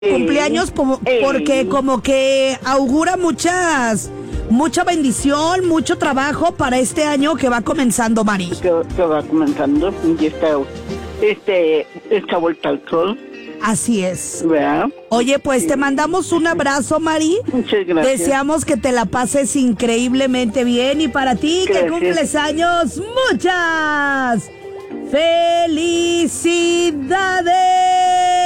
Cumpleaños porque como que augura mucha bendición, mucho trabajo para este año que va comenzando, Mari. Que va comenzando y esta vuelta al sol. Así es. ¿Verdad? Oye, pues te mandamos un abrazo, Mari. Muchas gracias. Deseamos que te la pases increíblemente bien y para ti que cumples años, muchas felicidades.